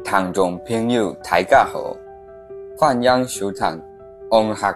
聽眾朋友大家好，歡迎收聽音樂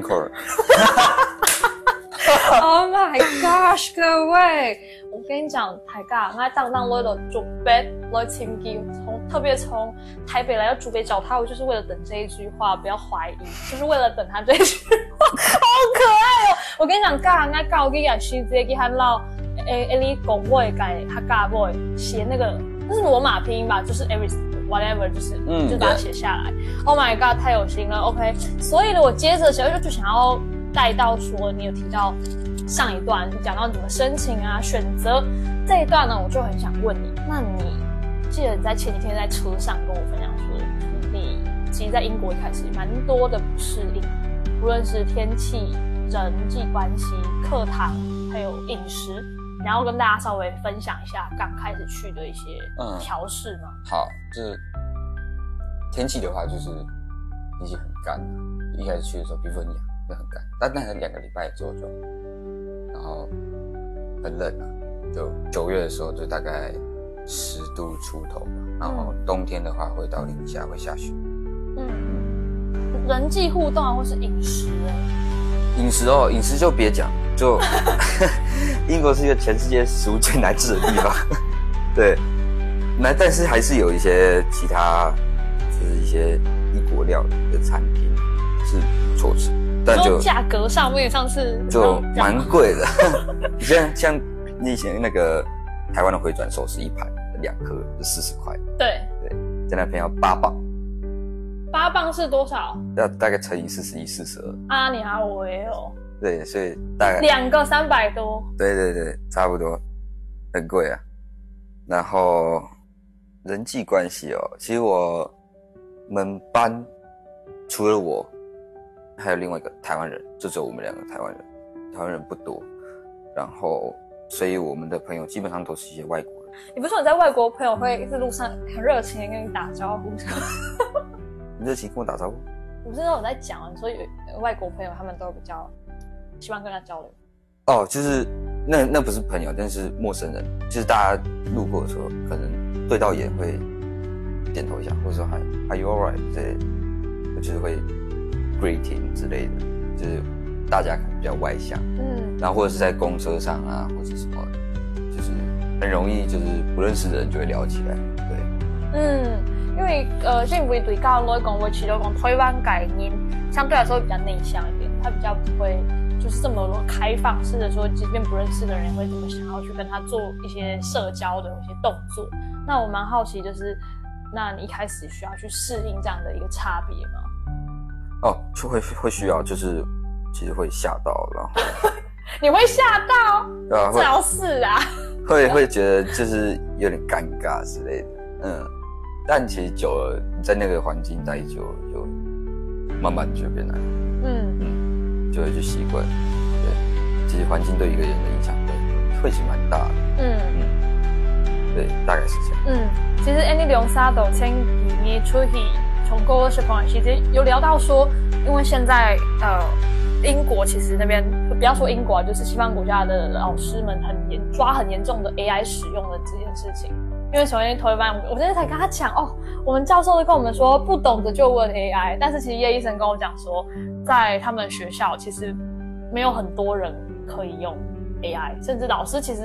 Anchor。Oh my gosh， 各位，我跟你讲，大家，我当我的准备来请机，特别从台北来到竹北找他，我就是为了等这一句话，不要怀疑，就是为了等他这一句话，好可爱哦！我跟你讲，我搞个也是直接给他唠，你讲我改他搞我写那个，那是罗马拼音吧，就是 everything。whatever 就是就把它写下来。Oh my god， 太有心了。OK， 所以呢，我接着就想要带到说，你有提到上一段讲到怎么申请啊、选择这一段呢，我就很想问你，那你记得你在前几天在车上跟我分享说，你其实在英国一开始蛮多的不适应，无论是天气、人际关系、课堂，还有饮食。然后跟大家稍微分享一下刚开始去的一些调试嘛。 好，就是天气的话，就是天气很干，一开始去的时候皮肤很痒，就很干。但2个礼拜之后就，然后很冷啊，就9月的时候就大概10度出头吧。然后冬天的话会到零下，会下雪。 人际互动啊，或是饮食饮食就别讲，就英国是一个全世界食物最难吃的地方，对。那但是还是有一些其他，就是一些异国料理的餐厅是不错吃，但就价格上面上次就蛮贵的。像你以前那个台湾的回转寿司一盘2颗就40块， 对， 在那边要8磅。 8磅是多少？ 要大概乘以41、42。 啊，你好微哦。 对，所以大概 2个300多。 对，差不多，很贵啊。然后人际关系其实我们班除了我，还有另外一个台湾人，就只有我们2个台湾人，台湾人不多。然后，所以我们的朋友基本上都是一些外国人。 你不是说你在外国朋友会在路上很热情的跟你打招呼？ 你热情跟我打招呼？ 我不是都有在讲，所以外国朋友他们都比较希望跟他交流。 就是那不是朋友，但是陌生人，就是大家路过的时候，可能对到眼会点头一下，或者说 Are you alright 之类的，就是会 greeting 之类的，就是大家可能比较外向，然后或者是在公车上啊，或者什么，就是很容易就是不认识的人就会聊起来，对， 因为幸福对教来讲，我其实讲台湾概念相对来说比较内向一点，他比较不会就是这么开放式的说，即便不认识的人会这么想要去跟他做一些社交的一些动作。那我蛮好奇，就是那你一开始需要去适应这样的一个差别吗？ 就会需要，就是其实会吓到，然后你会吓到？ 对啊， 最好是啊， 会觉得就是有点尴尬之类的，但其实久了，在那个环境待久了，就慢慢就变难，就会去习惯。对，其实环境对一个人的影响会是蛮大的。对，大概是这样。 其实 Annie 梁沙斗前几年出去从过20朋友，其实有聊到说，因为现在英国其实那边不要说英国，就是西方国家的老师们很严重的 AI 使用的这件事情。因为首先头一班，我今天才跟他讲我们教授都跟我们说不懂的就问 AI， 但是其实叶医生跟我讲说，在他们学校其实没有很多人可以用 AI， 甚至老师其实